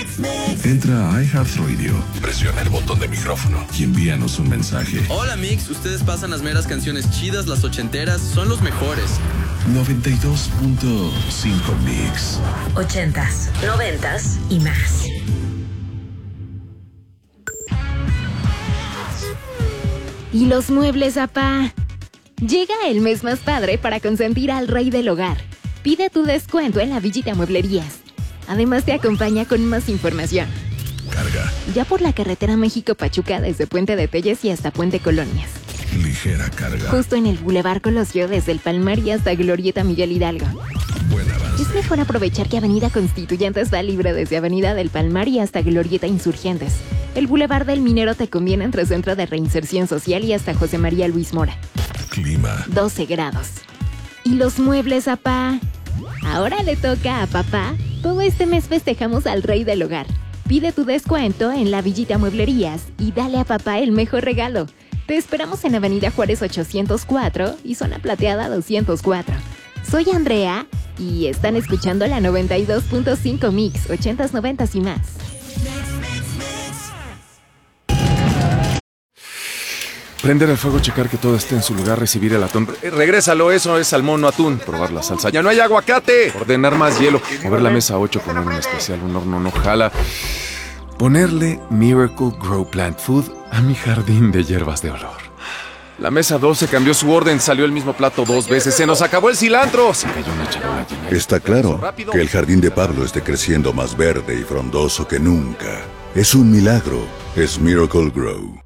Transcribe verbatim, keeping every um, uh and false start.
Entra a iHeartRadio, presiona el botón de micrófono y envíanos un mensaje. Hola Mix, ustedes pasan las meras canciones chidas, las ochenteras, son los mejores. noventa y dos punto cinco Mix. Ochentas, noventas y más. ¿Y los muebles, apá? Llega el mes más padre para consentir al rey del hogar. Pide tu descuento en la Villita Mueblerías. Además te acompaña con más información. Carga. Ya por la carretera México-Pachuca desde Puente de Telles y hasta Puente Colonias. Ligera carga. Justo en el Boulevard Colosio desde el Palmar y hasta Glorieta Miguel Hidalgo. Buen avance. Es mejor aprovechar que Avenida Constituyente está libre desde Avenida del Palmar y hasta Glorieta Insurgentes. El Boulevard del Minero te conviene entre Centro de Reinserción Social y hasta José María Luis Mora. Clima. doce grados. ¿Y los muebles, apá? Ahora le toca a papá. Todo este mes festejamos al rey del hogar. Pide tu descuento en la Villita Mueblerías y dale a papá el mejor regalo. Te esperamos en Avenida Juárez ochocientos cuatro y Zona Plateada doscientos cuatro. Soy Andrea y están escuchando la noventa y dos punto cinco Mix, ochentas, noventas y más. Prender el fuego, checar que todo esté en su lugar, recibir el atún. Eh, regrésalo, eso es salmón, no atún. Probar la salsa. ¡Ya no hay aguacate! Ordenar más hielo. Mover la mesa a ocho, poner un especial, un horno no jala. Ponerle Miracle Grow Plant Food a mi jardín de hierbas de olor. La mesa doce cambió su orden, salió el mismo plato dos veces. ¡Se nos acabó el cilantro! Se cayó una charola llena de- Está claro que el jardín de Pablo esté creciendo más verde y frondoso que nunca. Es un milagro. Es Miracle Grow.